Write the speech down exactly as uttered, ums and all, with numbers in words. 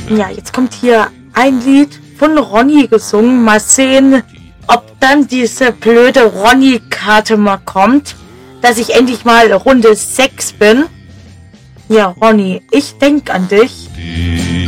Ja, jetzt kommt hier ein Lied von Ronny gesungen. Mal sehen, ob dann diese blöde Ronny-Karte mal kommt, dass ich endlich mal Runde sechs bin. Ja, Ronny, ich denk an dich. Die